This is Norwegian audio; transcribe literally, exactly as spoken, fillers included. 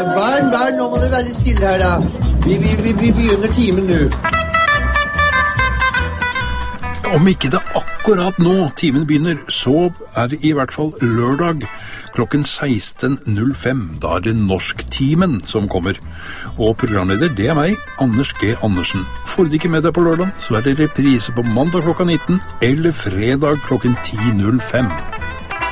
barn, barn, nå må dere være stille her da. Vi, vi, vi, vi begynner timen nå. Om ikke det akkurat nå timen begynner, så er det i hvert fall lørdag klokken seksten null fem. Da er det Norsktimen som kommer. Og programleder, det er meg, Anders G. Andersen. Får du ikke med deg på lørdag, så er det reprise på mandag klokka nitten, eller fredag klokken ti null fem.